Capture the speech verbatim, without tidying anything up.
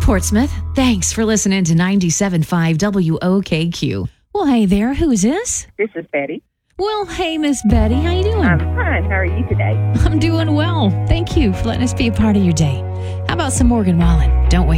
Portsmouth. Thanks for listening to ninety-seven point five W O K Q. Well, hey there. Who's this? This is Betty. Well, hey, Miss Betty. How you doing? I'm fine. How are you today? I'm doing well. Thank you for letting us be a part of your day. How about some Morgan Wallen? Don't wait.